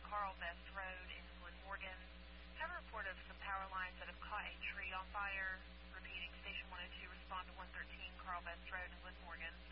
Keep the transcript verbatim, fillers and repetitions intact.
Carl Best Road in Glenmorgan. Have a report of some power lines that have caught a tree on fire. Repeating, Station one oh two, respond to one thirteen Carl Best Road in Glenmorgan.